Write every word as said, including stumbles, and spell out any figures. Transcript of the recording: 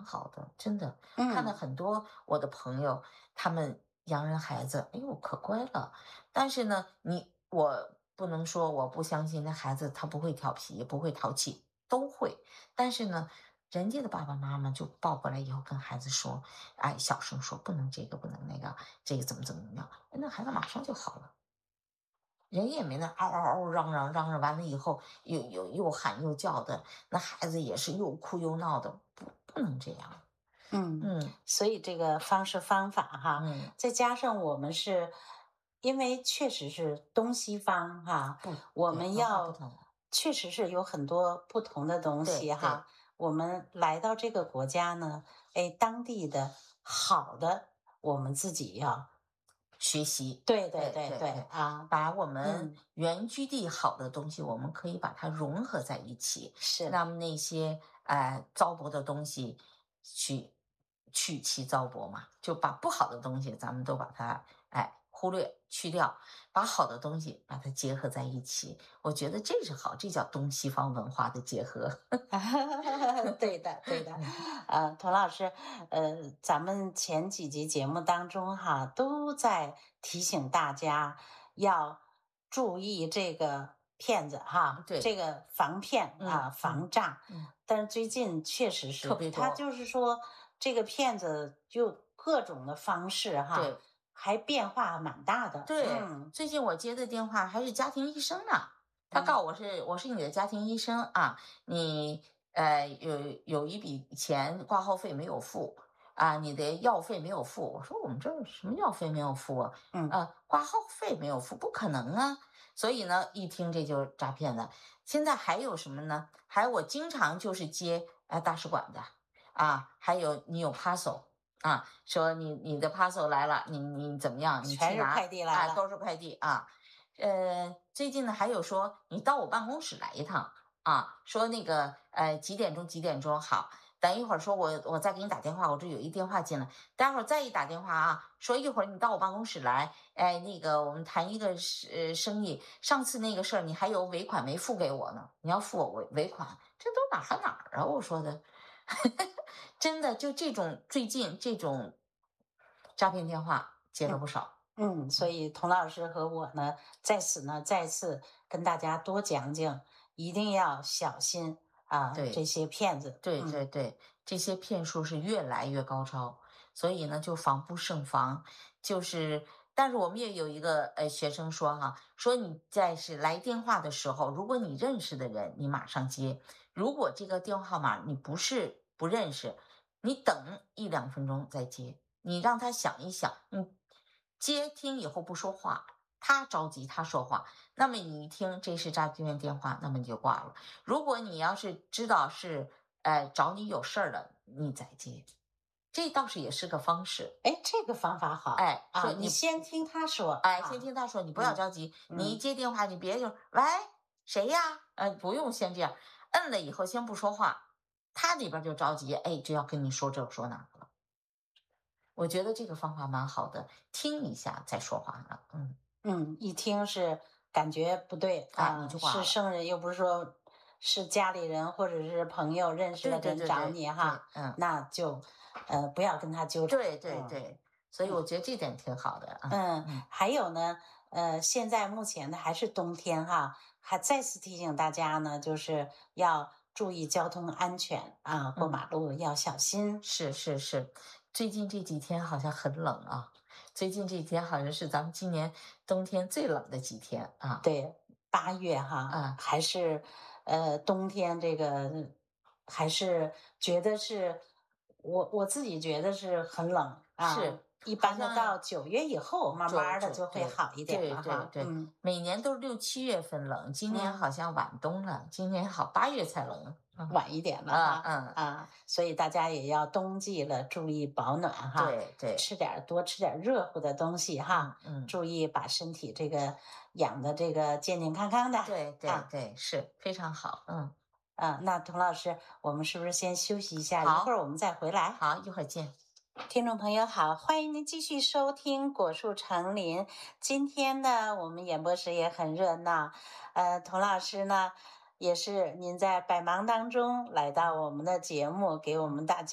蛮好的，真的。 嗯看到很多我的朋友，他们洋人孩子，哎呦可乖了。但是呢，你我不能说我不相信那孩子他不会调皮，不会淘气，都会。但是呢，人家的爸爸妈妈就抱过来以后跟孩子说，哎，小声说不能这个不能那个，这个怎么怎么怎么样，哎那孩子马上就好了。人也没那嗷嗷嗷嚷嚷嚷嚷完了以后，又又又喊又叫的，那孩子也是又哭又闹的，不不能这样。 嗯， 嗯所以这个方式方法哈， 嗯， 再加上我们是，因为确实是东西方哈， 不， 我对，文化不们要同， 确实是有很多不同的东对对， 西哈。我们来到这个国家呢，哎，当地的好的我们自己要， 学习， 对对对对对对对， 啊， 把我们嗯， 原居地好的东西，我们可以把它融合在一起。 是， 那么那些呃糟粕的东西，去去其糟粕嘛，就把不好的东西咱们都把它哎忽略去掉，把好的东西把它结合在一起。我觉得这是好，这叫东西方文化的结合。 对的，对的，呃，童老师，呃，咱们前几集节目当中哈，都在提醒大家要注意这个骗子哈， 对， 这个防骗啊， 嗯嗯防诈。 嗯， 但是最近确实特是，他别多， 就是说这个骗子就各种的方式哈， 对。 还变化蛮大的。 对， 嗯最近我接的电话还是家庭医生呢，他告嗯， 我是我是你的家庭医生啊，你呃有有一笔钱挂号费没有付啊，你的药费没有付。我说我们这儿什么药费没有付啊？ 嗯呃，挂号费没有付，不可能啊。所以呢，一听这就是诈骗的。现在还有什么呢？还有我经常就是接呃大使馆的啊，还有你有 parcel。啊，说你你的 parcel 来了，你你怎么样？你去拿， 全是快递来啊， 了。 都是快递啊。呃，最近呢还有说你到我办公室来一趟啊，说那个呃几点钟几点钟好，等一会儿说我我再给你打电话，我这有一电话进来，待会儿再一打电话啊，说一会儿你到我办公室来，哎，那个我们谈一个呃生意，上次那个事儿你还有尾款没付给我呢，你要付我尾尾款，这都哪和哪儿啊？我说的。真的就这种最近这种诈骗电话接了不少。 嗯，所以童老师和我呢，在此呢再次跟大家多讲讲，一定要小心啊，这对些骗子。 对嗯对对，这些骗术是越来越高超，所以呢就防不胜防。就是，但是我们也有一个呃学生说哈，说你在是来电话的时候，如果你认识的人，你马上接；如果这个电话号码你不是不认识，你等一两分钟再接，你让他想一想，你接听以后不说话，他着急他说话，那么你一听这是诈骗电话，那么你就挂了。如果你要是知道是呃找你有事儿的，你再接，这倒是也是个方式。 哎，这个方法好哎，说啊，你你先听他说哎，先啊。 听他说，你不要嗯着急，你一嗯接电话，你别就喂谁呀？呃，不用先这样，摁了以后先不说话，他那边就着急，哎，就要跟你说这说那个了。我觉得这个方法蛮好的，听一下再说话呢。嗯， 嗯，一听是感觉不对啊，你啊， 就挂了。 是生人又不是说是家里人或者是朋友认识对的人找对对对你哈， 对，嗯， 那就呃不要跟他纠缠。 对对嗯对，所以我觉得这点挺好的啊。 嗯， 嗯还有呢，呃，现在目前呢还是冬天哈，还再次提醒大家呢，就是要注意交通安全啊，过嗯。 马路要小心。 是是是，最近这几天好像很冷啊，最近这几天好像是咱们今年冬天最冷的几天啊。 对，八月哈， 啊， 还是呃冬天这个，还是觉得是我我自己觉得是很冷啊。 是， 一般的到好像九月以后，慢慢就儿的就会就对好一点对了哈。 对对， 嗯每年都是六七月份冷，今年嗯。 好像晚冬了，今年好八月才冷。嗯晚一点了哈， 啊嗯， 啊，所以大家也要冬季了，注意保暖哈， 对对， 吃点儿多吃点儿热乎的东西哈， 嗯嗯， 注意把身体这个养的这个健健康康的对对啊对，是非常好。嗯， 啊。那童老师，我们是不是先休息一下，一会儿好， 我们再回来？ 好，一会儿见。 听众朋友好，欢迎您继续收听果树成林。今天呢，我们演播室也很热闹，呃，童老师呢也是您在百忙当中来到我们的节目，给我们大家。